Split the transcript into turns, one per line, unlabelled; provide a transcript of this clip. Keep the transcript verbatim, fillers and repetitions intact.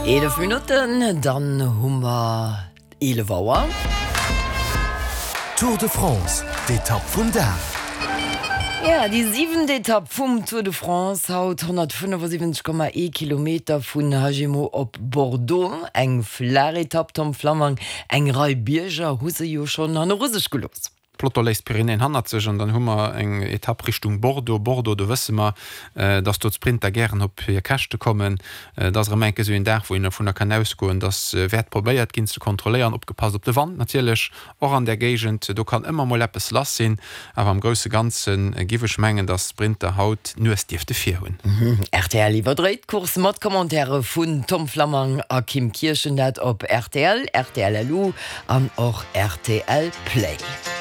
elf Minuten, dann hummer ele Wauer.
Tour de France, d'Etappe vun da.
Ja, die siebente Etappe vom Tour de France haut hundertfünfundsiebzig Komma eins Kilometer vun Hagemo op Bordeaux, eng Flaretappe Tom Flamang, eng Rei Bierger huse jo schon an Russisch gelos.
Plotterleis Pyrenäen hanner sech an dann hummer eng Etapp Richtung Bordeaux Bordeaux de wëssemer äh, dats dort Sprinter gern op fir Kächte kommen, äh, dats er menke so en Dach wo innner vun der Kanaus goen, dats äh, Wert probéiert ginn ze kontroléieren, opgepasst op de Wand nazielech or an der Gegent, du kann immer mal leppes lass sinn, awer am grosse ganzen äh, giwech menggen dat Sprinter haut nues Difte fir hunn.
Mhm. R T L iwwerdréet Kurs mat Kommentare vun Tom Flamang a Kim Kirchen net op R T L, R T L L U an och R T L Play.